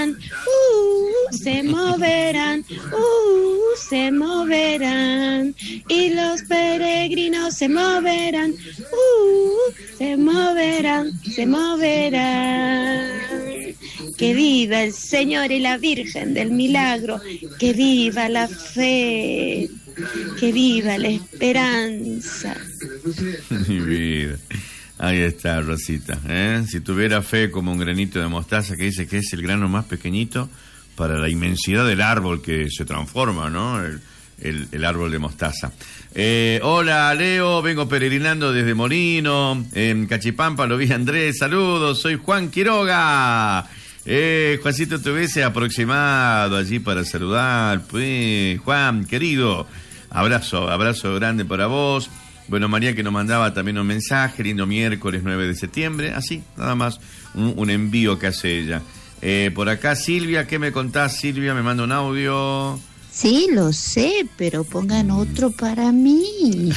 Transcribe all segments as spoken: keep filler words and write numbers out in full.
moverán, uh, se moverán, uh, se moverán. Y los peregrinos se moverán, uh, se moverán, se moverán. Que viva el Señor y la Virgen del Milagro, que viva la fe, que viva la esperanza. Mi vida. Ahí está, Rosita, ¿eh? Si tuviera fe como un granito de mostaza, que dice que es el grano más pequeñito para la inmensidad del árbol que se transforma, ¿no? El, el, el árbol de mostaza. Eh, hola, Leo, vengo peregrinando desde Molino, en Cachipampa, lo vi a Andrés, saludos, soy Juan Quiroga. Eh, Juancito, te hubiese aproximado allí para saludar, pues, Juan, querido, abrazo, abrazo grande para vos. Bueno, María que nos mandaba también un mensaje, lindo miércoles nueve de septiembre, así, nada más, un, un envío que hace ella. Eh, por acá, Silvia, ¿qué me contás, Silvia? Me manda un audio. Sí, lo sé, pero pongan otro para mí.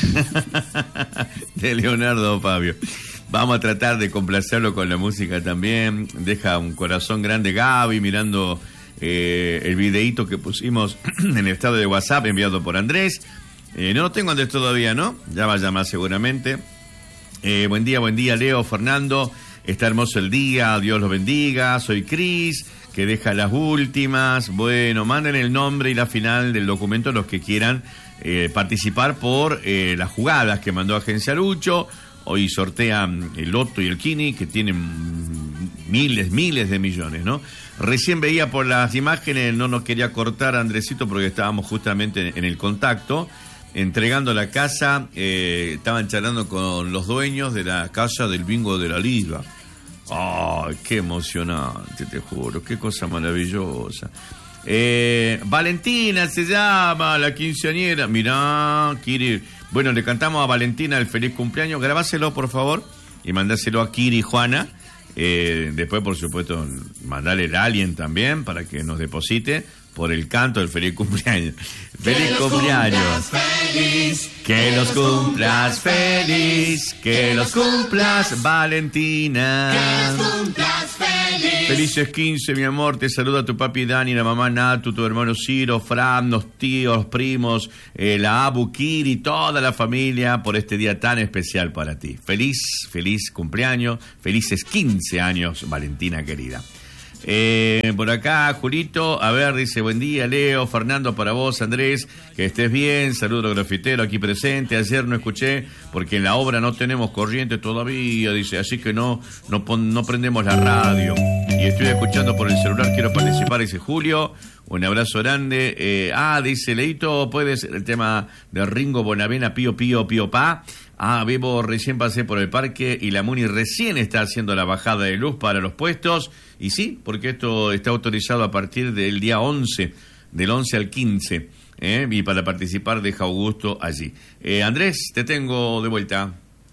De Leonardo Fabio. Vamos a tratar de complacerlo con la música también. Deja un corazón grande Gaby mirando eh, el videíto que pusimos en el estado de WhatsApp enviado por Andrés. Eh, no lo tengo Andrés todavía, ¿no? Ya va a llamar seguramente. Eh, buen día, buen día, Leo, Fernando. Está hermoso el día, Dios los bendiga. Soy Cris, que deja las últimas. Bueno, manden el nombre y la final del documento los que quieran eh, participar por eh, las jugadas que mandó Agencia Lucho. Hoy sortean el Loto y el Kini, que tienen miles, miles de millones, ¿no? Recién veía por las imágenes, no nos quería cortar Andresito porque estábamos justamente en el contacto, entregando la casa, eh, estaban charlando con los dueños de la casa del bingo de la Liga. ¡Ay, qué emocionante, te juro! ¡Qué cosa maravillosa! Eh, Valentina se llama, la quinceañera. Mirá, Kiri. Bueno, le cantamos a Valentina el feliz cumpleaños. Grabáselo, por favor, y mandáselo a Kiri y Juana. Eh, después, por supuesto, mandale el alien también para que nos deposite por el canto del feliz cumpleaños. ¡Feliz cumpleaños! Feliz, que los cumplas feliz, que los cumplas, Valentina. Que los cumplas feliz. Felices quince, mi amor. Te saluda tu papi Dani, la mamá Natu, tu hermano Ciro, Fran, los tíos, primos, eh, la Abu, Kiri, toda la familia por este día tan especial para ti. Feliz, feliz cumpleaños, felices quince años, Valentina querida. Eh, por acá, Julito, a ver, dice, buen día, Leo, Fernando, para vos, Andrés, que estés bien, saludo a los grafiteros aquí presente. Ayer no escuché, porque en la obra no tenemos corriente todavía, dice, así que no, no, pon, no prendemos la radio, y estoy escuchando por el celular, quiero participar, dice Julio, un abrazo grande. Eh, ah, dice Leito, puede ser el tema de Ringo Bonavena, Pío Pío Pío Pa. Ah, Bebo, recién pasé por el parque y la Muni recién está haciendo la bajada de luz para los puestos. Y sí, porque esto está autorizado a partir del día once, del once al quince. ¿eh? Y para participar deja Augusto allí. Eh, Andrés, te tengo de vuelta.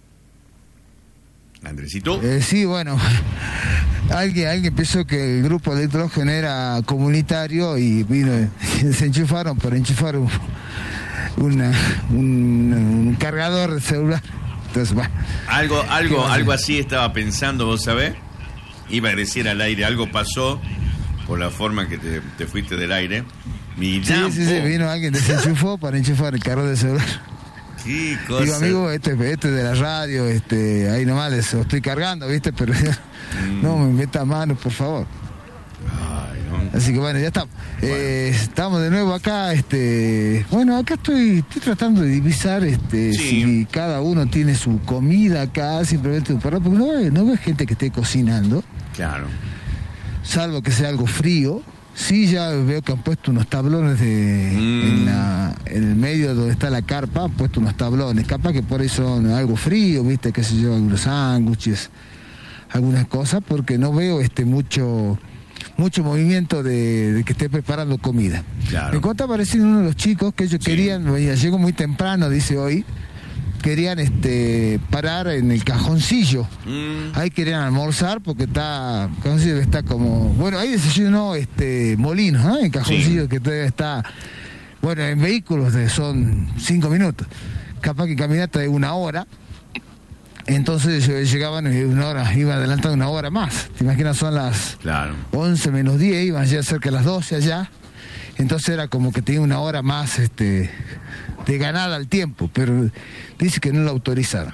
Andresito. Eh, sí, bueno, alguien, alguien pensó que el grupo de hidrógeno era comunitario y vino, se enchufaron para enchufar un... Una, un, un cargador de celular. Entonces, bueno. Algo, algo, algo así estaba pensando, vos sabés. Iba a decir al aire, algo pasó por la forma que te, te fuiste del aire. Mi sí, sí, sí, vino alguien, desenchufó para enchufar el cargador de celular. Qué cosa. Digo, amigo, este, este de la radio, este, ahí nomás les estoy cargando, ¿viste? Pero mm. no me meta mano, por favor. Ay, no. Así que bueno, ya estamos. Bueno. Eh, estamos de nuevo acá, este, bueno, acá estoy, estoy tratando de divisar, este, sí. si cada uno tiene su comida acá, simplemente un perro, porque no veo no ve gente que esté cocinando. Claro. Salvo que sea algo frío. Sí, ya veo que han puesto unos tablones de mm. en, la, en el medio donde está la carpa, han puesto unos tablones, capaz que por ahí son algo frío, viste, qué sé yo, algunos sándwiches, algunas cosas, porque no veo este mucho mucho movimiento de, de que esté preparando comida. Claro. Me contaba apareciendo uno de los chicos que ellos sí. querían, llegó muy temprano, dice hoy, querían este parar en el Cajoncillo. Mm. Ahí querían almorzar porque está, Cajoncillo está como, bueno, ahí desayunó este Molinos, ¿no? En Cajoncillo sí. que todavía está, bueno, en vehículos de, son cinco minutos, capaz que caminata de una hora. Entonces llegaban una hora, iban adelantando una hora más. Te imaginas, son las claro. once menos diez, iban ya cerca de las doce allá. Entonces era como que tenía una hora más este, de ganada al tiempo, pero dice que no lo autorizaron.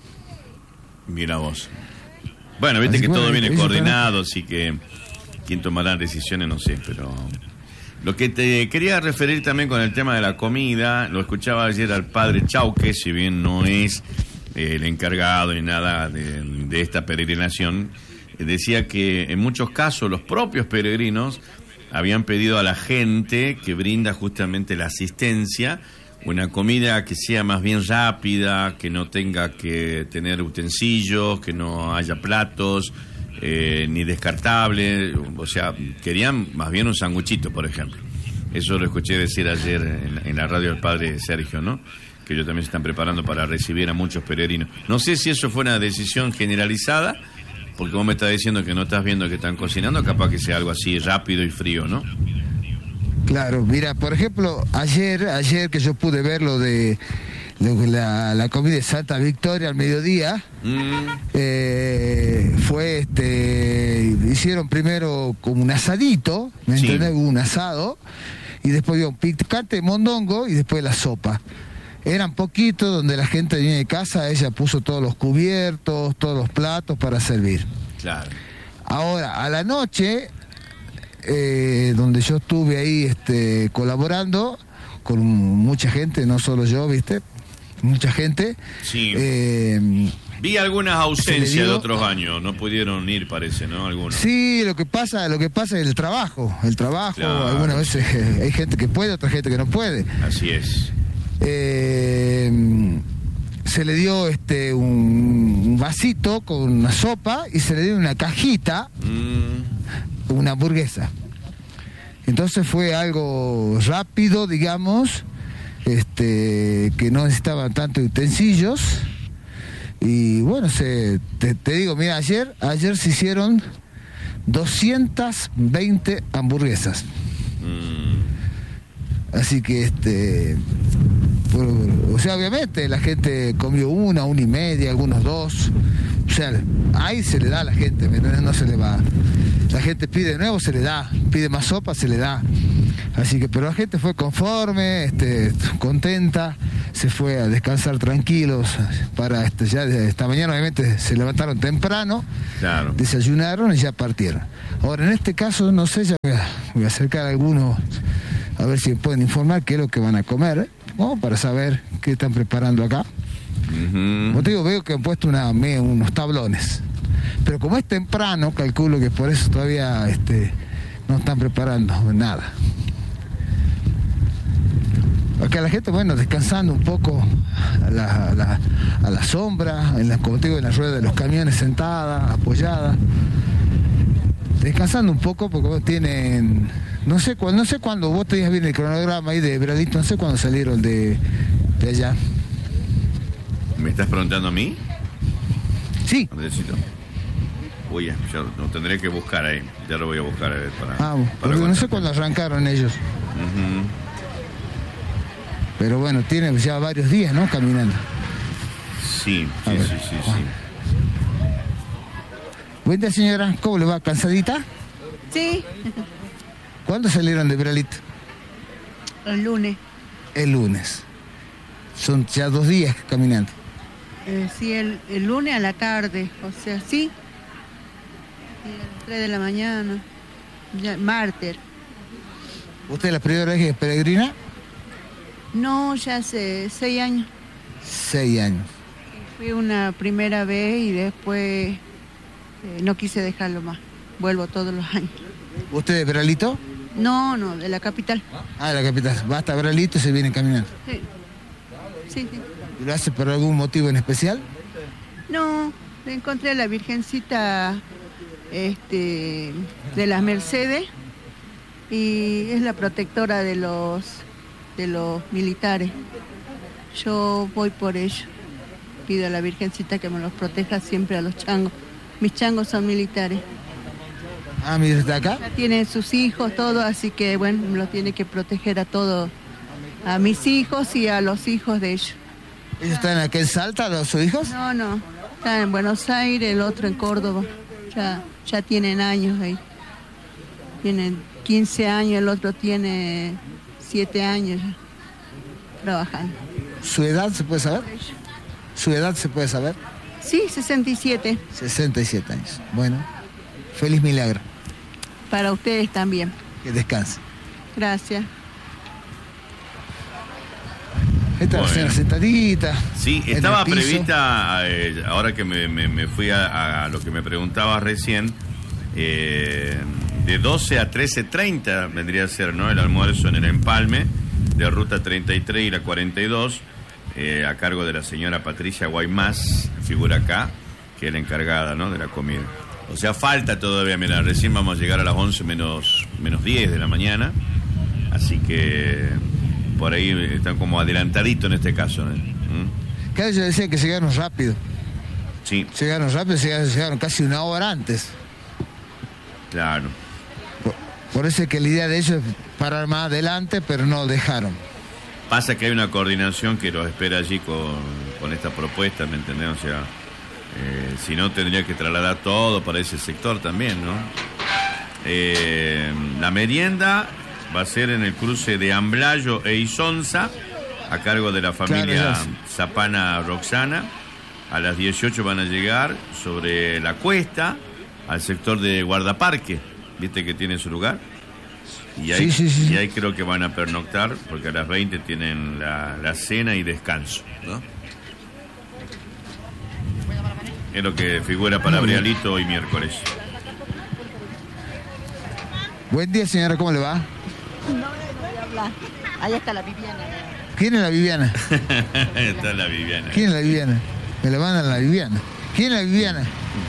Mira vos. Bueno, viste Así que bueno, todo viene ellos coordinado, así que quién tomará decisiones no sé, pero... Lo que te quería referir también con el tema de la comida, lo escuchaba ayer al padre Chauque, si bien no es eh, el encargado ni nada de, de esta peregrinación, eh, decía que en muchos casos los propios peregrinos habían pedido a la gente que brinda justamente la asistencia una comida que sea más bien rápida, que no tenga que tener utensilios, que no haya platos, eh, ni descartables, o sea, querían más bien un sanguchito, por ejemplo. Eso lo escuché decir ayer en, en la radio del padre Sergio, ¿no? Que ellos también se están preparando para recibir a muchos peregrinos. No sé si eso fue una decisión generalizada, porque vos me estás diciendo que no estás viendo que están cocinando, capaz que sea algo así rápido y frío, ¿no? Claro, mira, por ejemplo, ayer, ayer que yo pude ver lo de lo, la, la comida de Santa Victoria al mediodía, mm. eh, fue este, hicieron primero como un asadito, ¿me sí. entendés? Un asado, y después dio un picante de mondongo y después la sopa. Eran poquitos, donde la gente venía de casa, ella puso todos los cubiertos, todos los platos para servir. Claro. Ahora, a la noche, eh, donde yo estuve ahí este, colaborando con mucha gente, no solo yo, ¿viste? Mucha gente. Sí. Eh, Vi algunas ausencias dio... de otros años, no pudieron ir, parece, ¿no? Algunos. Sí, lo que pasa, lo que pasa es el trabajo, el trabajo, claro. Algunas veces hay gente que puede, otra gente que no puede. Así es. Eh, se le dio este un, un vasito con una sopa y se le dio una cajita, mm. una hamburguesa. Entonces fue algo rápido, digamos, este, que no necesitaban tantos utensilios. Y bueno, se, te, te digo, mira, ayer, ayer se hicieron doscientas veinte hamburguesas. Mm. Así que este... O sea, obviamente la gente comió una, una y media, algunos dos. O sea, ahí se le da a la gente, no se le va. La gente pide de nuevo, se le da. Pide más sopa, se le da. Así que, pero la gente fue conforme, este, contenta, se fue a descansar tranquilos. Para este, ya esta mañana obviamente se levantaron temprano, claro. Desayunaron y ya partieron. Ahora, en este caso, no sé, ya voy a, voy a acercar a algunos a ver si me pueden informar qué es lo que van a comer, ¿eh? ¿No? Para saber qué están preparando acá. Uh-huh. Como te digo, veo que han puesto una, unos tablones. Pero como es temprano, calculo que por eso todavía este, no están preparando nada. Acá la gente, bueno, descansando un poco a la, a la, a la sombra, en la, como te digo, en la rueda de los camiones, sentada, apoyada. Descansando un poco porque tienen... No sé, cu no sé cuándo, vos te digas bien el cronograma ahí de Bradito, no sé cuándo salieron de, de allá. ¿Me estás preguntando a mí? Sí. Andresito. Uy, ya, yo lo tendré que buscar ahí, ya lo voy a buscar a ver para... Ah, para porque no sé cuándo arrancaron ellos. Uh-huh. Pero bueno, tienen ya varios días, ¿no? Caminando. Sí, sí, ver, sí, sí, Juan. sí. Buen día, señora, ¿cómo le va? ¿Cansadita? Sí. ¿Cuándo salieron de Bralito? El lunes. El lunes. Son ya dos días caminando. Eh, sí, el, el lunes a la tarde, o sea, sí. Y a las tres de la mañana. Ya, mártir. ¿Usted es la primera vez que es peregrina? No, ya hace seis años. Seis años. Fui una primera vez y después eh, no quise dejarlo más. Vuelvo todos los años. ¿Usted de Bralito? No, no, de la capital. Ah, de la capital. Va hasta Bralito y se viene caminando. Sí. Sí, sí. ¿Y lo hace por algún motivo en especial? No, encontré a la Virgencita este, de las Mercedes y es la protectora de los, de los militares. Yo voy por ello. Pido a la Virgencita que me los proteja siempre a los changos. Mis changos son militares. Ah, mira, está acá. Ya tienen sus hijos, todo, así que bueno, me los tiene que proteger a todos, a mis hijos y a los hijos de ellos. ¿Ellos están aquí en Salta, los sus hijos? No, no, está en Buenos Aires, el otro en Córdoba. Ya, ya tienen años ahí. Tienen quince años, el otro tiene siete años ya, trabajando. ¿Su edad se puede saber? ¿Su edad se puede saber? Sí, sesenta y siete. sesenta y siete años. Bueno, feliz milagro. Para ustedes también. Que descanse. Gracias. Esta Bueno. señora sentadita. Sí, en estaba el piso. prevista, eh, ahora que me, me- me fui a, a lo que me preguntaba recién, eh, de doce a trece treinta vendría a ser, ¿no?, el almuerzo en el Empalme de Ruta treinta y tres y la cuarenta y dos, eh, a cargo de la señora Patricia Guaymás, figura acá, que es la encargada, ¿no?, de la comida. O sea, falta todavía, mira, recién vamos a llegar a las once menos, menos diez de la mañana, así que por ahí están como adelantaditos en este caso, ¿no? ¿Mm? Claro, yo decía que llegaron rápido. Sí, Llegaron rápido, llegaron, llegaron casi una hora antes. claro. Por, por eso es que la idea de ellos es parar más adelante, pero no dejaron. Pasa que hay una coordinación que los espera allí con, con esta propuesta, ¿me entendés? O sea, eh, si no tendría que trasladar todo para ese sector también, ¿no? Eh, la merienda va a ser en el cruce de Amblayo e Isonza, a cargo de la familia Claro, ya sé. Zapana Roxana. A las dieciocho van a llegar sobre la cuesta, al sector de Guardaparque, ¿viste que tiene su lugar? Y ahí, Sí, sí, sí. y ahí creo que van a pernoctar, porque a las veinte tienen la, la cena y descanso, ¿no? Es lo que figura para Muy bien. Brialito hoy miércoles. Buen día, señora, ¿cómo le va? No, no voy a hablar. Allá está la Viviana. ¿Quién es la Viviana? Está la Viviana. ¿Quién es la Viviana? Me la mandan a la Viviana. ¿Quién es la Viviana?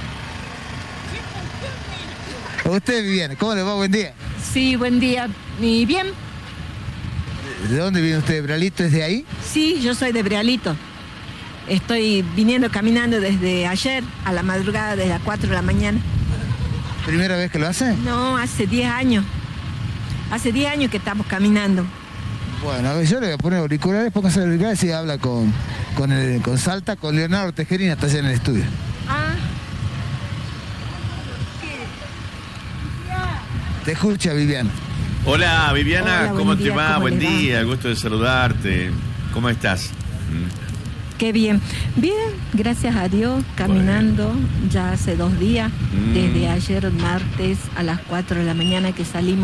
Usted, Viviana, ¿cómo le va? Buen día. Sí, buen día. ¿Y bien? ¿De dónde viene usted, Bralito? ¿Es de ahí? Sí, yo soy de Brialito. Estoy viniendo caminando desde ayer a la madrugada, desde las cuatro de la mañana. ¿Primera vez que lo hace? No, hace diez años. Hace diez años que estamos caminando. Bueno, a ver, yo le voy a poner auriculares, póngase auriculares y habla con, con, el, con Salta, con Leonardo Tejerina, está allá en el estudio. Ah, Te escucha, Viviana. Hola Viviana, Hola, ¿cómo buen te día, va? ¿cómo Buen le va? día, gusto de saludarte. ¿Cómo estás? ¿Mm? qué bien. Bien, gracias a Dios, caminando ya hace dos días, Mm. desde ayer martes a las cuatro de la mañana que salimos.